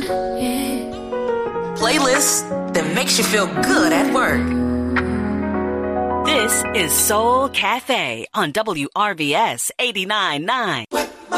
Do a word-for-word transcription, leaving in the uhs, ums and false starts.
Playlist that makes you feel good at work. This is Soul Cafe on W R V S eighty-nine point nine.